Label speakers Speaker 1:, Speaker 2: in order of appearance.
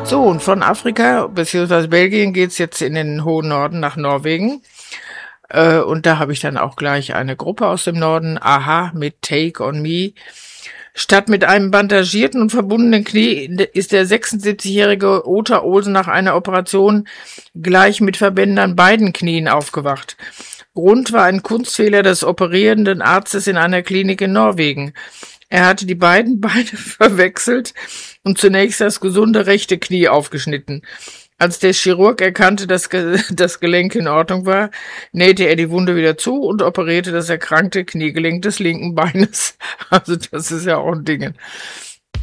Speaker 1: So, und von Afrika bzw. Belgien geht's jetzt in den hohen Norden nach Norwegen. Und da habe ich dann auch gleich eine Gruppe aus dem Norden, Aha, mit Take on Me. Statt mit einem bandagierten und verbundenen Knie ist der 76-jährige Ota Olsen nach einer Operation gleich mit Verbänden an beiden Knien aufgewacht. Grund war ein Kunstfehler des operierenden Arztes in einer Klinik in Norwegen. Er hatte die beiden Beine verwechselt und zunächst das gesunde rechte Knie aufgeschnitten. Als der Chirurg erkannte, dass das Gelenk in Ordnung war, nähte er die Wunde wieder zu und operierte das erkrankte Kniegelenk des linken Beines. Also das ist ja auch ein Ding.